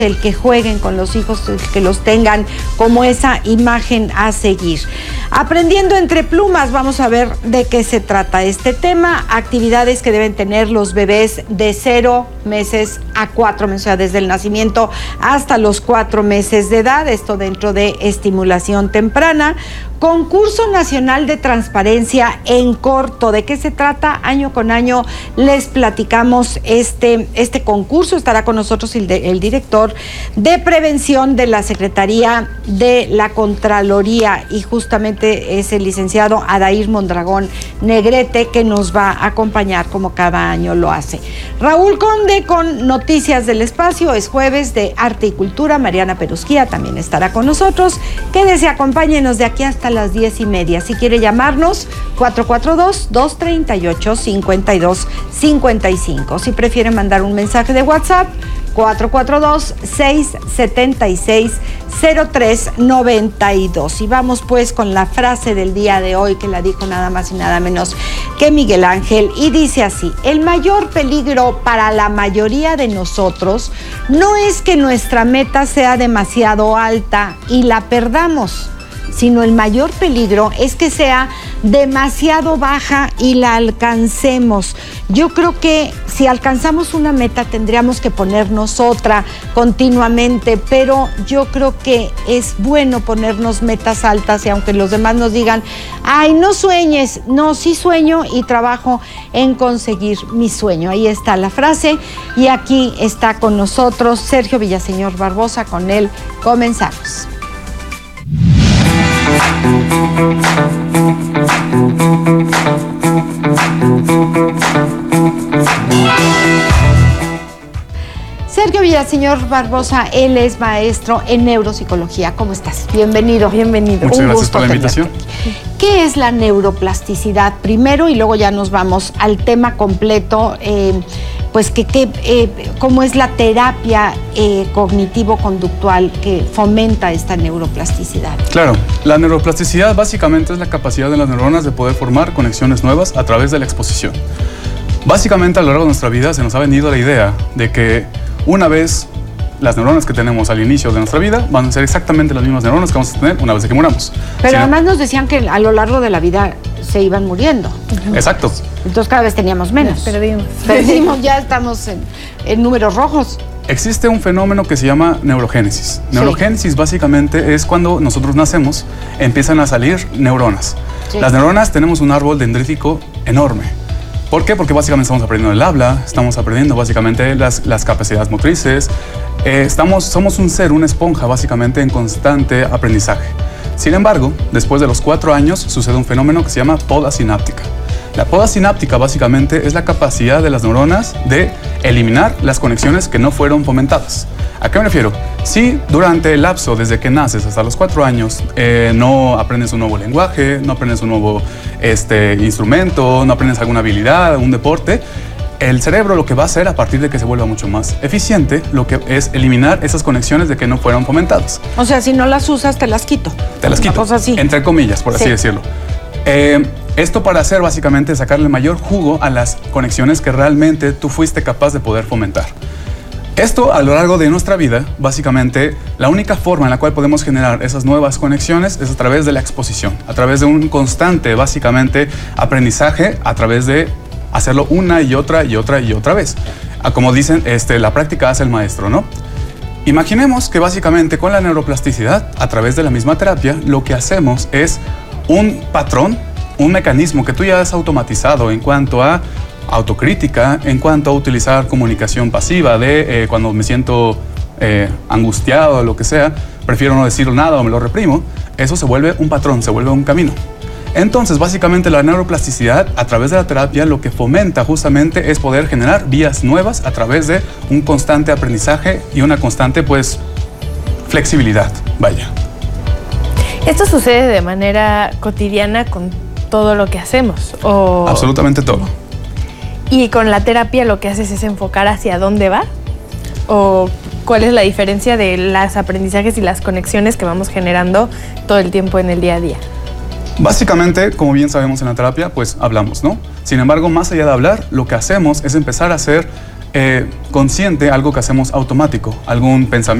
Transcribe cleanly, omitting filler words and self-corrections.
el que jueguen con los hijos, el que los tengan como esa imagen a seguir. Aprendiendo entre plumas, vamos a ver de qué se trata este tema. Actividades que deben tener los bebés de 0 meses a 4 meses, o sea, desde el nacimiento hasta los 4 meses de edad, esto dentro de estimulación temprana. Concurso Nacional de Transparencia en corto. ¿De qué se trata? Año con año les platicamos este concurso. Estará con nosotros el director de Prevención de la Secretaría de la Contraloría y justamente es el licenciado Adair Mondragón Negrete, que nos va a acompañar como cada año lo hace. Raúl Conde con Noticias del Espacio. Es jueves de Arte y Cultura. Mariana Perusquía también estará con nosotros. Quédese, acompáñenos de aquí hasta las 10:30. Si quiere llamarnos, 442-238-5255. Si prefiere mandar un mensaje de WhatsApp, 442-676-0392. Y vamos pues con la frase del día de hoy, que la dijo nada más y nada menos que Miguel Ángel, y dice así: el mayor peligro para la mayoría de nosotros no es que nuestra meta sea demasiado alta y la perdamos, sino el mayor peligro es que sea demasiado baja y la alcancemos. Yo creo que si alcanzamos una meta tendríamos que ponernos otra continuamente, pero yo creo que es bueno ponernos metas altas, y aunque los demás nos digan, ay, no sueñes, no, sí sueño y trabajo en conseguir mi sueño. Ahí está la frase, y aquí está con nosotros Sergio Villaseñor Barbosa. Con él comenzamos. Sergio Villaseñor Barbosa, él es maestro en neuropsicología. ¿Cómo estás? Bienvenido. Bienvenido. Muchas gracias por la invitación. ¿Qué es la neuroplasticidad primero? Y luego ya nos vamos al tema completo, pues cómo es la terapia cognitivo-conductual que fomenta esta neuroplasticidad. Claro, la neuroplasticidad básicamente es la capacidad de las neuronas de poder formar conexiones nuevas a través de la exposición. Básicamente a lo largo de nuestra vida se nos ha venido la idea de que una vez las neuronas que tenemos al inicio de nuestra vida van a ser exactamente las mismas neuronas que vamos a tener una vez que muramos. Pero además nos decían que a lo largo de la vida se iban muriendo. Exacto. Entonces cada vez teníamos menos. Perdimos, ya estamos en números rojos. Existe un fenómeno que se llama neurogénesis. Neurogénesis básicamente es cuando nosotros nacemos, empiezan a salir neuronas. Sí. Las neuronas tenemos un árbol dendrítico enorme. ¿Por qué? Porque básicamente estamos aprendiendo el habla, estamos aprendiendo básicamente las capacidades motrices. Somos un ser, una esponja básicamente en constante aprendizaje. Sin embargo, después de los 4 años sucede un fenómeno que se llama poda sináptica. La poda sináptica básicamente es la capacidad de las neuronas de eliminar las conexiones que no fueron fomentadas. ¿A qué me refiero? Si durante el lapso desde que naces hasta los 4 años no aprendes un nuevo lenguaje, no aprendes un nuevo instrumento, no aprendes alguna habilidad, un deporte, el cerebro lo que va a hacer a partir de que se vuelva mucho más eficiente, lo que es eliminar esas conexiones de que no fueron fomentadas. O sea, si no las usas, te las quito. Te las quito, así, entre comillas, por así decirlo. Esto para hacer básicamente sacarle mayor jugo a las conexiones que realmente tú fuiste capaz de poder fomentar. Esto a lo largo de nuestra vida, básicamente, la única forma en la cual podemos generar esas nuevas conexiones es a través de la exposición, a través de un constante, básicamente, aprendizaje, a través de hacerlo una y otra y otra y otra vez. Como dicen, la práctica hace el maestro, ¿no? Imaginemos que básicamente con la neuroplasticidad, a través de la misma terapia, lo que hacemos es un patrón, un mecanismo que tú ya has automatizado en cuanto a autocrítica, en cuanto a utilizar comunicación pasiva de cuando me siento angustiado o lo que sea, prefiero no decir nada o me lo reprimo. Eso se vuelve un patrón, se vuelve un camino. Entonces, básicamente la neuroplasticidad a través de la terapia lo que fomenta justamente es poder generar vías nuevas a través de un constante aprendizaje y una constante, pues, flexibilidad, vaya. ¿Esto sucede de manera cotidiana con todo lo que hacemos? ¿O... Absolutamente todo. ¿Y con la terapia lo que haces es enfocar hacia dónde va? ¿O cuál es la diferencia de los aprendizajes y las conexiones que vamos generando todo el tiempo en el día a día? Básicamente, como bien sabemos en la terapia, pues hablamos, ¿no? Sin embargo, más allá de hablar, lo que hacemos es empezar a hacer consciente, algo que hacemos automático, algún pensamiento